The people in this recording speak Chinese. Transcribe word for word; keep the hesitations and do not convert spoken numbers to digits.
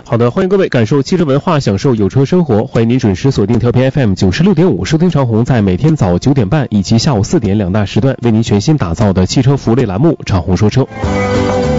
好的，欢迎各位感受汽车文化，享受有车生活。欢迎您准时锁定调频 F M 九十六点五，收听长虹在每天早九点半以及下午四点两大时段为您全新打造的汽车福利栏目《长虹说车》。